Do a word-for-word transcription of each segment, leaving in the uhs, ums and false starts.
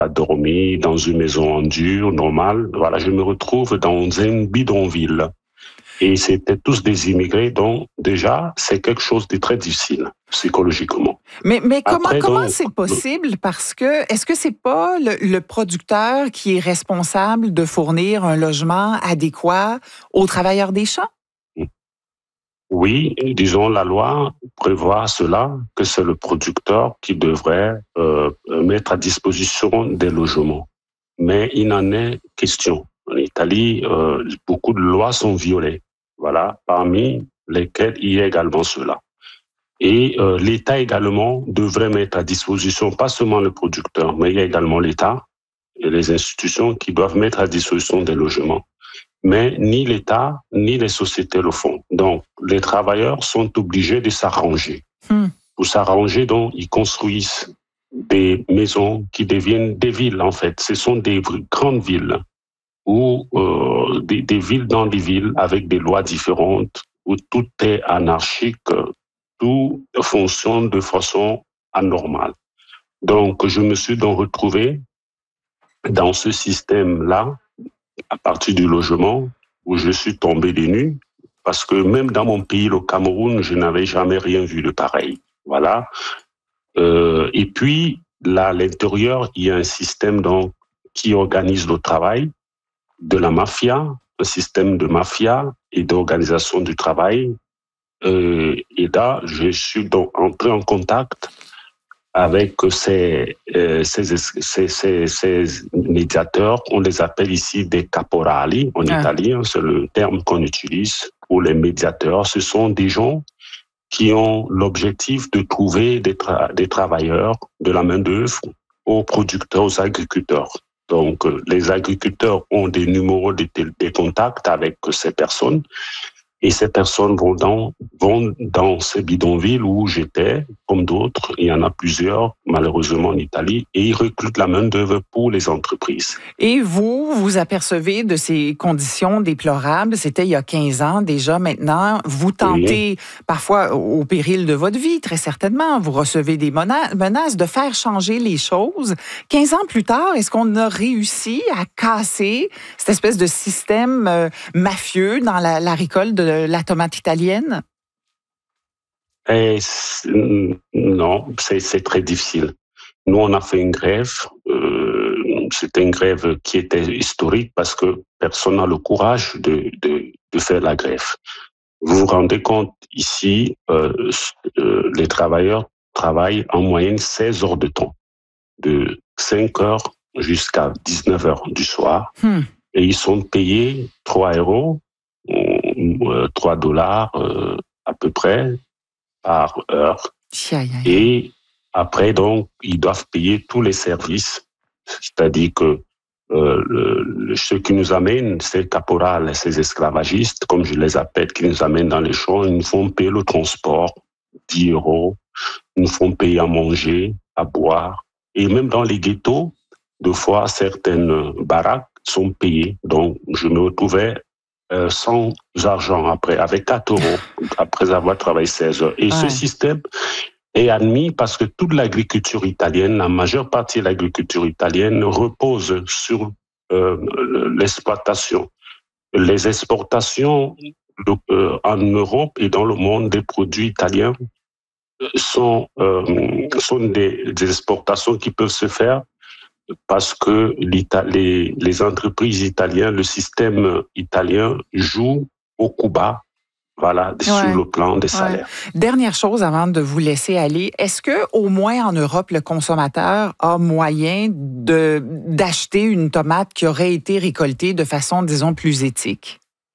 dormi dans une maison en dur, normale. Voilà, je me retrouve dans un bidonville. Et c'était tous des immigrés, donc déjà, c'est quelque chose de très difficile, psychologiquement. Mais, mais comment, Après, comment donc, c'est possible? Parce que, est-ce que c'est pas le, le producteur qui est responsable de fournir un logement adéquat aux travailleurs des champs? Oui, disons, la loi prévoit cela, que c'est le producteur qui devrait euh, mettre à disposition des logements. Mais il n'en est question. En Italie, euh, beaucoup de lois sont violées. Voilà, parmi lesquelles il y a également cela. Et euh, l'État également devrait mettre à disposition, pas seulement le producteur, mais il y a également l'État et les institutions qui doivent mettre à disposition des logements. Mais ni l'État, ni les sociétés le font. Donc, les travailleurs sont obligés de s'arranger. Hmm. Pour s'arranger, donc, ils construisent des maisons qui deviennent des villes, en fait. Ce sont des grandes villes ou euh, des, des villes dans des villes avec des lois différentes où tout est anarchique, tout fonctionne de façon anormale. Donc, je me suis donc retrouvé dans ce système-là, à partir du logement, où je suis tombé des nues, parce que même dans mon pays, le Cameroun, je n'avais jamais rien vu de pareil. Voilà. Euh, et puis, là, à l'intérieur, il y a un système donc, qui organise le travail de la mafia, un système de mafia et d'organisation du travail. Euh, et là, je suis donc entré en contact avec ces, euh, ces, ces, ces, ces médiateurs. On les appelle ici des caporali en ah. italien, c'est le terme qu'on utilise pour les médiateurs. Ce sont des gens qui ont l'objectif de trouver des, tra- des travailleurs, de la main-d'œuvre aux producteurs, aux agriculteurs. Donc, euh, les agriculteurs ont des numéros de, de contact avec ces personnes. Et ces personnes vont dans, vont dans ces bidonvilles où j'étais, comme d'autres. Il y en a plusieurs, malheureusement, en Italie. Et ils recrutent la main-d'œuvre pour les entreprises. Et vous, vous apercevez de ces conditions déplorables. C'était il y a quinze ans déjà. Maintenant, vous tentez, oui. parfois au péril de votre vie, très certainement. Vous recevez des menaces de faire changer les choses. quinze ans plus tard, est-ce qu'on a réussi à casser cette espèce de système euh, mafieux dans la, la récolte de la tomate italienne? Et non, c'est, c'est très difficile. Nous, on a fait une grève. Euh, c'était une grève qui était historique parce que personne n'a le courage de, de, de faire la grève. Vous vous rendez compte, ici, euh, euh, les travailleurs travaillent en moyenne seize heures de temps, de cinq heures jusqu'à dix-neuf heures du soir. Hmm. Et ils sont payés trois euros, trois dollars euh, à peu près par heure. Aïe, aïe. Et après, donc, ils doivent payer tous les services. C'est-à-dire que euh, le, ceux qui nous amènent, ces caporales, ces esclavagistes, comme je les appelle, qui nous amènent dans les champs, ils nous font payer le transport, dix euros, ils nous font payer à manger, à boire. Et même dans les ghettos, deux fois, certaines baraques sont payées. Donc, je me retrouvais euh, sans argent après, avec quatre euros, après avoir travaillé seize heures. Et ouais. ce système est admis parce que toute l'agriculture italienne, la majeure partie de l'agriculture italienne repose sur euh, l'exploitation. Les exportations de, euh, en Europe et dans le monde des produits italiens sont, euh, sont des, des exportations qui peuvent se faire parce que les, les entreprises italiennes, le système italien joue au coup bas. Voilà, ouais. sur le plan des salaires. Ouais. Dernière chose avant de vous laisser aller, est-ce que au moins en Europe, le consommateur a moyen de, d'acheter une tomate qui aurait été récoltée de façon, disons, plus éthique?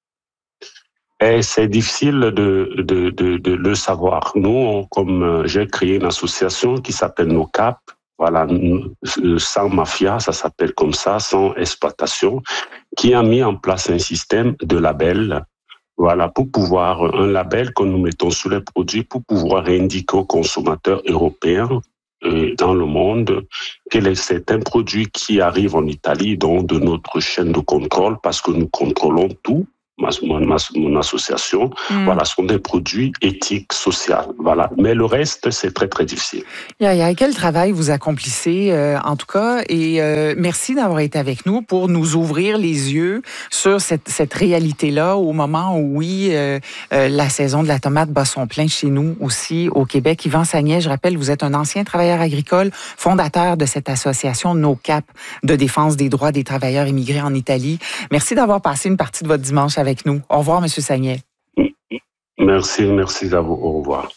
Et c'est difficile de, de, de, de le savoir. Nous, on, comme j'ai créé une association qui s'appelle NoCap, voilà, sans mafia, ça s'appelle comme ça, sans exploitation, qui a mis en place un système de labels. Voilà, pour pouvoir, un label que nous mettons sur les produits pour pouvoir indiquer aux consommateurs européens et dans le monde quel est certains produits qui arrivent en Italie, donc de notre chaîne de contrôle, parce que nous contrôlons tout. ma, mon, mon association, mm. voilà, sont des produits éthiques, sociaux, voilà. Mais le reste, c'est très, très difficile. Yeah, yeah. Quel travail vous accomplissez, euh, en tout cas, et euh, merci d'avoir été avec nous pour nous ouvrir les yeux sur cette, cette réalité-là au moment où, oui, euh, euh, la saison de la tomate bat son plein chez nous aussi au Québec. Yvan Sagnier, je rappelle, vous êtes un ancien travailleur agricole, fondateur de cette association NOCAP de défense des droits des travailleurs immigrés en Italie. Merci d'avoir passé une partie de votre dimanche avec nous. Au revoir, M. Sagnier. Merci, merci à vous. Au revoir.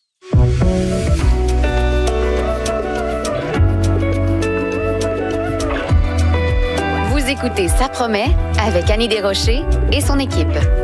Vous écoutez Ça promet avec Annie Desrochers et son équipe.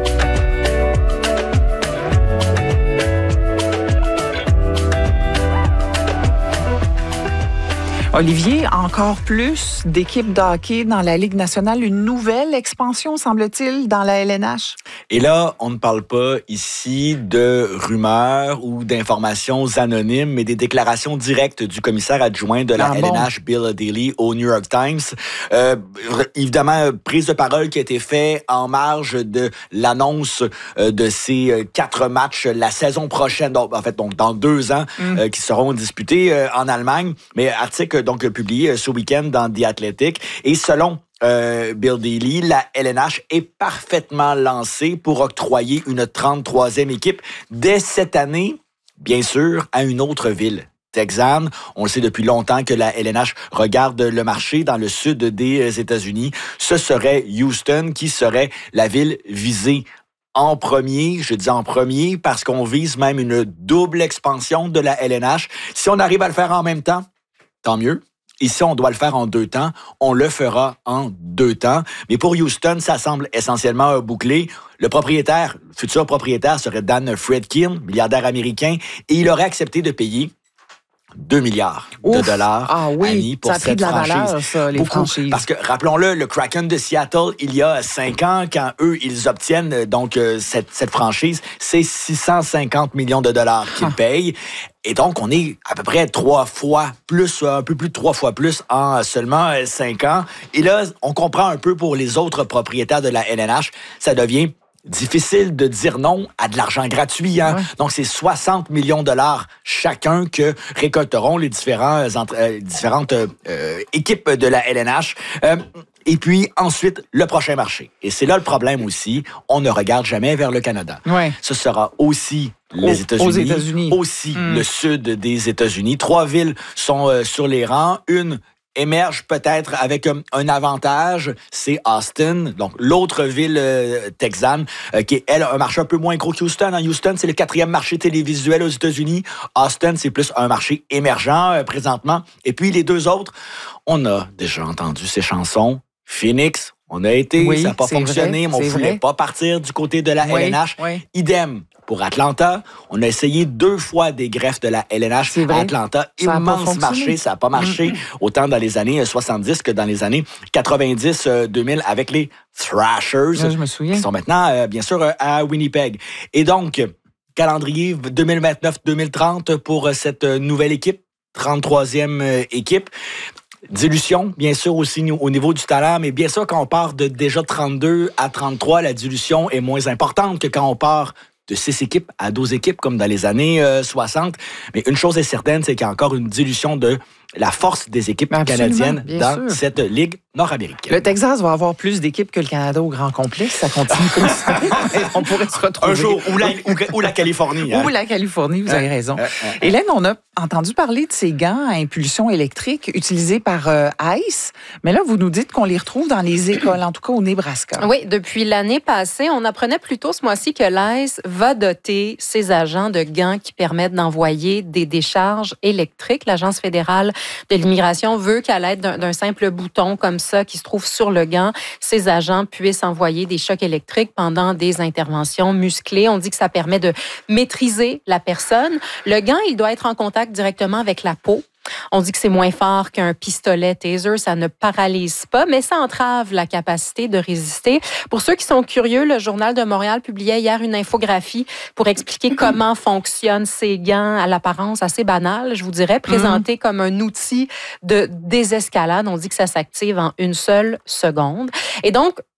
Olivier, encore plus d'équipes de hockey dans la Ligue nationale, une nouvelle expansion, semble-t-il, dans la L N H? Et là, on ne parle pas ici de rumeurs ou d'informations anonymes, mais des déclarations directes du commissaire adjoint de la ah, L N H, bon. Bill Daly, au New York Times. Euh, évidemment, prise de parole qui a été faite en marge de l'annonce de ces quatre matchs la saison prochaine, donc, en fait, donc dans deux ans, mm. euh, qui seront disputés euh, en Allemagne. Mais article donc publié ce week-end dans The Athletic. Et selon euh, Bill Daly, la L N H est parfaitement lancée pour octroyer une trente-troisième équipe dès cette année, bien sûr, à une autre ville. Texan. On le sait depuis longtemps que la L N H regarde le marché dans le sud des États-Unis. Ce serait Houston qui serait la ville visée en premier, je dis en premier, parce qu'on vise même une double expansion de la L N H. Si on arrive à le faire en même temps, tant mieux. Ici, on doit le faire en deux temps. On le fera en deux temps. Mais pour Houston, ça semble essentiellement bouclé. Le propriétaire, le futur propriétaire, serait Dan Fredkin, milliardaire américain, et il aurait accepté de payer deux milliards Ouf. de dollars ah oui, Annie, pour ça a pris cette de la franchise. Valeur, ça, les Beaucoup, franchises. parce que, rappelons-le, le Kraken de Seattle, il y a cinq ans, quand eux, ils obtiennent donc cette, cette franchise, c'est six cent cinquante millions de dollars qu'ils ah. payent. Et donc, on est à peu près trois fois plus, un peu plus de trois fois plus en seulement cinq ans. Et là, on comprend un peu pour les autres propriétaires de la L N H, ça devient difficile de dire non à de l'argent gratuit. Hein? Ouais. Donc, c'est soixante millions de dollars chacun que récolteront les différents, euh, différentes euh, équipes de la L N H. Euh, Et puis, ensuite, le prochain marché. Et c'est là le problème aussi. On ne regarde jamais vers le Canada. Ouais. Ce sera aussi les États-Unis, aux États-Unis. aussi mm. le sud des États-Unis. Trois villes sont euh, sur les rangs. Une émerge peut-être avec um, un avantage, c'est Austin, donc l'autre ville euh, texane, euh, qui est, elle, un marché un peu moins gros que Houston. Hein. Houston, c'est le quatrième marché télévisuel aux États-Unis. Austin, c'est plus un marché émergent euh, présentement. Et puis, les deux autres, on a déjà entendu ces chansons. Phoenix, on a été, oui, ça n'a pas fonctionné, vrai, mais on ne voulait vrai. pas partir du côté de la oui, L N H. Oui. Idem pour Atlanta. On a essayé deux fois des greffes de la L N H à Atlanta. Ça Immense marché, ça n'a pas marché, mm-hmm. autant dans les années soixante-dix que dans les années quatre-vingt-dix deux mille avec les Thrashers, là, je me souviens. qui sont maintenant, euh, bien sûr, à Winnipeg. Et donc, calendrier deux mille vingt-neuf deux mille trente pour cette nouvelle équipe, trente-troisième équipe. Dilution, bien sûr, aussi au niveau du talent, mais bien sûr, quand on part de déjà trente-deux à trente-trois, la dilution est moins importante que quand on part de six équipes à douze équipes, comme dans les années euh, soixante. Mais une chose est certaine, c'est qu'il y a encore une dilution de la force des équipes Absolument, canadiennes dans sûr. cette ligue nord-américaine. Le Texas va avoir plus d'équipes que le Canada au grand complet, si ça continue comme ça. On pourrait se retrouver. Un jour, ou la, ou, ou la Californie. Hein? Ou la Californie, vous avez raison. Euh, euh, Hélène, on a entendu parler de ces gants à impulsion électrique utilisés par euh, ICE, mais là, vous nous dites qu'on les retrouve dans les écoles, en tout cas au Nebraska. Oui, depuis l'année passée, on apprenait plutôt ce mois-ci que l'ICE va doter ses agents de gants qui permettent d'envoyer des décharges électriques. L'Agence fédérale de l'immigration veut qu'à l'aide d'un, d'un simple bouton comme ça qui se trouve sur le gant, ces agents puissent envoyer des chocs électriques pendant des interventions musclées. On dit que ça permet de maîtriser la personne. Le gant, il doit être en contact directement avec la peau. On dit que c'est moins fort qu'un pistolet taser, ça ne paralyse pas, mais ça entrave la capacité de résister. Pour ceux qui sont curieux, le Journal de Montréal publiait hier une infographie pour expliquer comment fonctionnent ces gants à l'apparence assez banale, je vous dirais, présenté mmh. comme un outil de désescalade. On dit que ça s'active en une seule seconde. Et donc,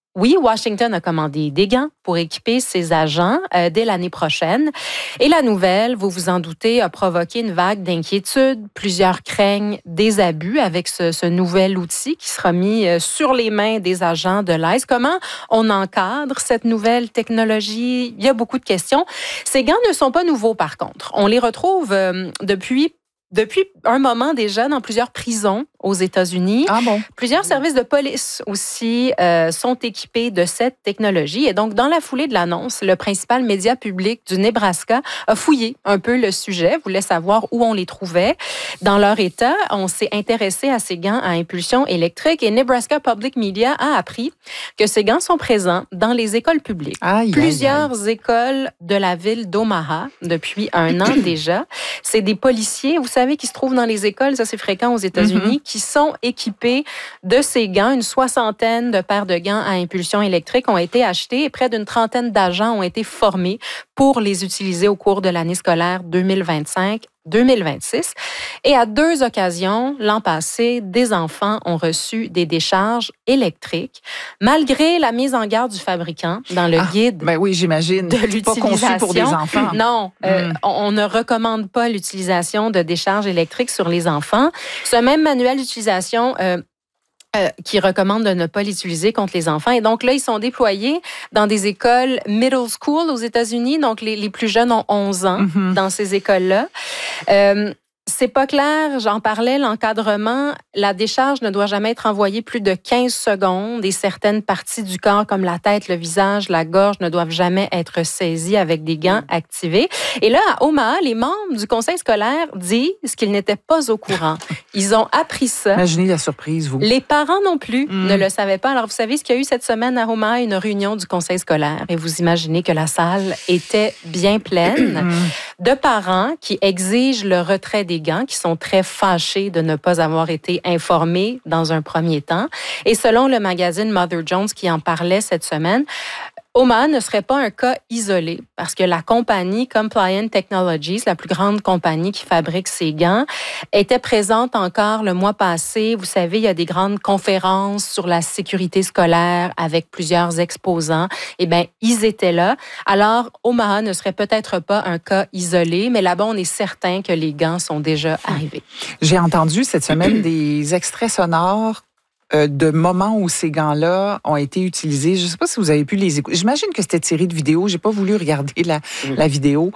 Oui, Washington a commandé des gants pour équiper ses agents euh, dès l'année prochaine. Et la nouvelle, vous vous en doutez, a provoqué une vague d'inquiétude. Plusieurs craignent des abus avec ce, ce nouvel outil qui sera mis euh, sur les mains des agents de l'I C E. Comment on encadre cette nouvelle technologie? Il y a beaucoup de questions. Ces gants ne sont pas nouveaux, par contre. On les retrouve euh, depuis Depuis un moment déjà dans plusieurs prisons aux États-Unis. Ah bon? Plusieurs services de police aussi euh, sont équipés de cette technologie. Et donc, dans la foulée de l'annonce, le principal média public du Nebraska a fouillé un peu le sujet, voulait savoir où on les trouvait. Dans leur État, on s'est intéressé à ces gants à impulsion électrique et Nebraska Public Media a appris que ces gants sont présents dans les écoles publiques. Aïe, Plusieurs aïe, aïe. écoles de la ville d'Omaha depuis un an déjà. C'est des policiers, vous savez, qui se trouvent dans les écoles, ça c'est fréquent aux États-Unis, mm-hmm. qui sont équipés de ces gants. Une soixantaine de paires de gants à impulsion électrique ont été achetés et près d'une trentaine d'agents ont été formés pour les utiliser au cours de l'année scolaire deux mille vingt-cinq deux mille vingt-six. Et à deux occasions, l'an passé, des enfants ont reçu des décharges électriques, malgré la mise en garde du fabricant dans le ah, guide ben oui, j'imagine. de l'utilisation. Pas conçu pour des enfants. Non, mm. euh, on ne recommande pas l'utilisation de décharges électriques sur les enfants. Ce même manuel d'utilisation euh, Euh, qui recommandent de ne pas l'utiliser contre les enfants. Et donc là, ils sont déployés dans des écoles middle school aux États-Unis. Donc, les, les plus jeunes ont onze ans mm-hmm. dans ces écoles-là. Euh, C'est pas clair, j'en parlais, l'encadrement, la décharge ne doit jamais être envoyée plus de quinze secondes et certaines parties du corps comme la tête, le visage, la gorge ne doivent jamais être saisies avec des gants activés. Et là, à Omaha, les membres du conseil scolaire disent qu'ils n'étaient pas au courant. Ils ont appris ça. Imaginez la surprise, vous. Les parents non plus mm. ne le savaient pas. Alors, vous savez ce qu'il y a eu cette semaine à Omaha, une réunion du conseil scolaire et vous imaginez que la salle était bien pleine mm. de parents qui exigent le retrait des gants, qui sont très fâchés de ne pas avoir été informés dans un premier temps. Et selon le magazine Mother Jones qui en parlait cette semaine, Omaha ne serait pas un cas isolé parce que la compagnie Compliant Technologies, la plus grande compagnie qui fabrique ces gants, était présente encore le mois passé. Vous savez, il y a des grandes conférences sur la sécurité scolaire avec plusieurs exposants. Eh bien, ils étaient là. Alors, Omaha ne serait peut-être pas un cas isolé, mais là-bas, on est certain que les gants sont déjà arrivés. J'ai entendu cette semaine des extraits sonores de moments où ces gants-là ont été utilisés. Je ne sais pas si vous avez pu les écouter. J'imagine que c'était tiré de vidéo. Je n'ai pas voulu regarder la, mmh. la vidéo.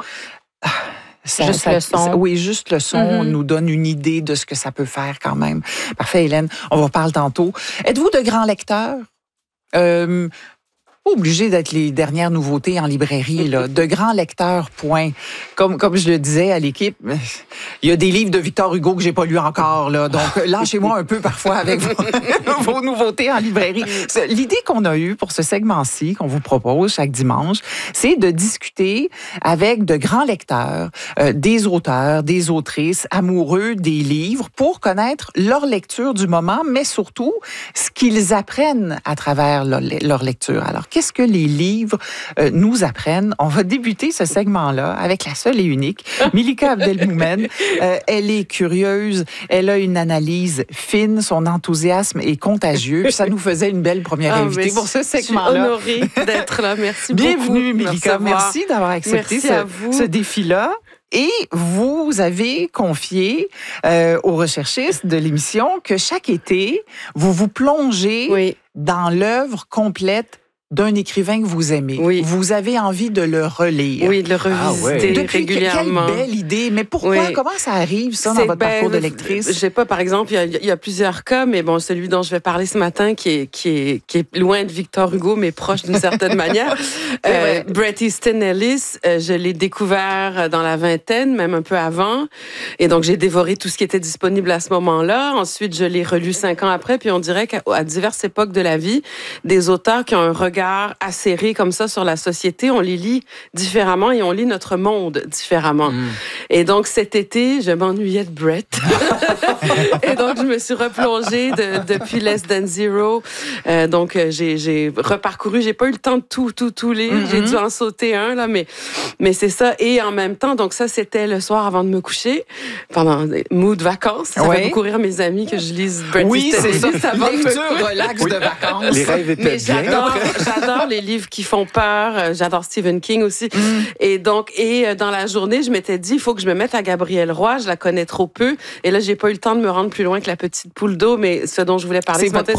Ça, juste ça, le son. Oui, juste le son mm-hmm. nous donne une idée de ce que ça peut faire quand même. Parfait, Hélène. On vous reparle tantôt. Êtes-vous de grands lecteurs? Euh, pas obligé d'être les dernières nouveautés en librairie, là. De grands lecteurs, point. Comme, comme je le disais à l'équipe, il y a des livres de Victor Hugo que j'ai pas lus encore, là. Donc, lâchez-moi un peu parfois avec vos, vos nouveautés en librairie. L'idée qu'on a eue pour ce segment-ci, qu'on vous propose chaque dimanche, c'est de discuter avec de grands lecteurs, euh, des auteurs, des autrices, amoureux des livres, pour connaître leur lecture du moment, mais surtout ce qu'ils apprennent à travers leur, leur lecture. Alors, qu'est-ce que les livres euh, nous apprennent? On va débuter ce segment-là avec la seule et unique Milika Abdelmoumen. Euh, elle est curieuse, elle a une analyse fine, son enthousiasme est contagieux. Ça nous faisait une belle première ah, invitée pour ce segment-là. Je suis honorée d'être là. Merci beaucoup. Bienvenue, Milika. Merci d'avoir accepté ce, ce défi-là. Et vous avez confié euh, aux recherchistes de l'émission que chaque été, vous vous plongez oui. dans l'œuvre complète d'un écrivain que vous aimez. Oui. Vous avez envie de le relire. Oui, de le revisiter ah, ouais. régulièrement. Quelle belle idée. Mais pourquoi? Oui. Comment ça arrive, ça, dans votre ben, parcours de lectrice? Je sais pas, par exemple, il y, a, il y a plusieurs cas, mais bon, celui dont je vais parler ce matin, qui est, qui est, qui est loin de Victor Hugo, mais proche d'une certaine manière. Euh, Bret Easton Ellis, euh, je l'ai découvert dans la vingtaine, même un peu avant. Et donc, j'ai dévoré tout ce qui était disponible à ce moment-là. Ensuite, je l'ai relu cinq ans après, puis on dirait qu'à à diverses époques de la vie, des auteurs qui ont un regard regard acéré comme ça sur la société, on les lit différemment et on lit notre monde différemment. Mm. Et donc, cet été, je m'ennuyais de Brett. Et donc, je me suis replongée de, depuis Less Than Zero. Euh, donc, j'ai, j'ai reparcouru, j'ai pas eu le temps de tout, tout, tout lire. Mm-hmm. J'ai dû en sauter un, là, mais, mais c'est ça. Et en même temps, donc ça, c'était le soir avant de me coucher, pendant des mood vacances. Ça ouais. fait beaucoup rire mes amis que je lise Brett. Oui, c'est ça. ça lecture relax oui. de vacances. Les rêves étaient mais bien. J'adore, j'adore les livres qui font peur. J'adore Stephen King aussi. Mm. Et donc, et dans la journée, je m'étais dit, il faut que je me mette à Gabrielle Roy. Je la connais trop peu. Et là, j'ai pas eu le temps de me rendre plus loin que La Petite Poule d'eau, mais ce dont je voulais parler c'est ce matin,